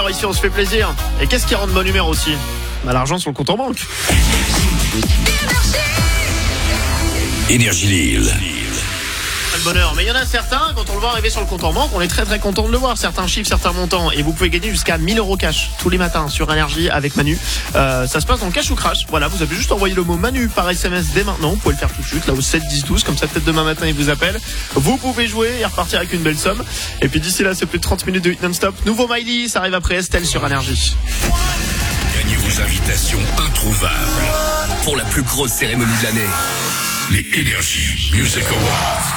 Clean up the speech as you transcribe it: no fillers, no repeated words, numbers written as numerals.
humeur ici, on se fait plaisir. Et qu'est-ce qui rend de bonne humeur aussi ? L'argent sur le compte en banque. Énergie Lille. Le bonheur. Mais il y en a certains, quand on le voit arriver sur le compte en banque, on est très très content de le voir, certains chiffres, certains montants, et vous pouvez gagner jusqu'à 1000 € cash tous les matins sur Énergie avec Manu. Ça se passe dans Cash ou Crash. Voilà, vous avez juste envoyé le mot Manu par SMS dès maintenant, vous pouvez le faire tout de suite là au 7 10 12, comme ça peut-être demain matin il vous appelle. Vous pouvez jouer et repartir avec une belle somme. Et puis d'ici là, c'est plus de 30 minutes de hit non-stop. Nouveau Miley, ça arrive après Estelle sur Énergie. Gagnez vos invitations introuvables pour la plus grosse cérémonie de l'année, les Energy Music Awards.